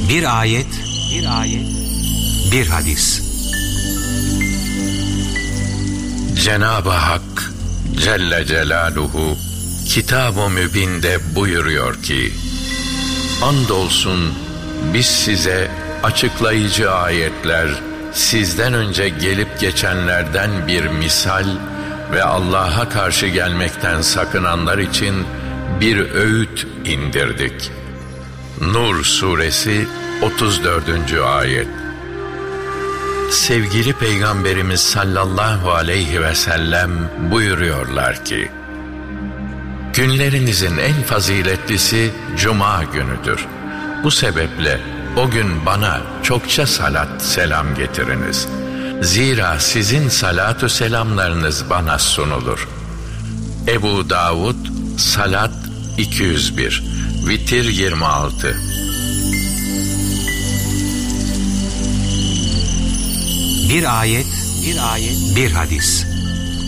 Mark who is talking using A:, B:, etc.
A: Bir ayet, bir hadis.
B: Cenab-ı Hak Celle Celaluhu Kitab-ı Mübin'de buyuruyor ki: andolsun biz size açıklayıcı ayetler, sizden önce gelip geçenlerden bir misal ve Allah'a karşı gelmekten sakınanlar için bir öğüt indirdik. Nur Suresi 34. ayet. Sevgili Peygamberimiz sallallahu aleyhi ve sellem buyuruyorlar ki: günlerinizin en faziletlisi Cuma günüdür. Bu sebeple o gün bana çokça salat selam getiriniz. Zira sizin salatü selamlarınız bana sunulur. Ebu Davud Salat 201, Vitir 26.
A: Bir ayet, bir hadis.